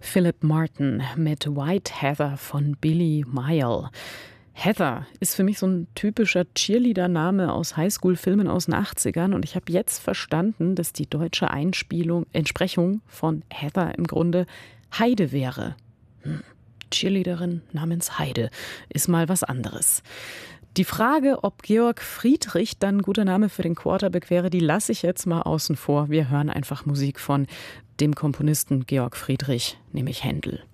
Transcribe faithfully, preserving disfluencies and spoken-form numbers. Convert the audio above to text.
Philip Martin mit White Heather von Billy Mayall. Heather ist für mich so ein typischer Cheerleader-Name aus Highschool-Filmen aus den achtzigern und ich habe jetzt verstanden, dass die deutsche Einspielung, Entsprechung von Heather im Grunde Heide wäre. Hm. Cheerleaderin namens Heide ist mal was anderes. Die Frage, ob Georg Friedrich dann ein guter Name für den Quarterback wäre, die lasse ich jetzt mal außen vor. Wir hören einfach Musik von dem Komponisten Georg Friedrich, nämlich Händel.